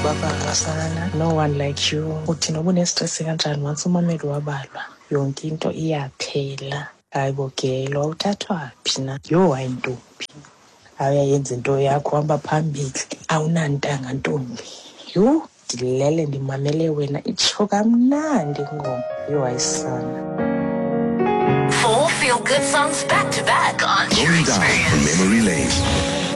Wabala sana. No one like you. Uthi noba unestress kanjani once umameli wabalwa yonke into iyaphela. Hayibo gelo awuthathwa phi na? Yho ayintombi. Awuyayenza into yakho hamba phambili. Awunantanga ntombi. Yho ndilele ndimamele wena itsho kamnandi ingoma. Yho ayisana. 4 feel-good songs back-to-back on True Experience. Memory Lane.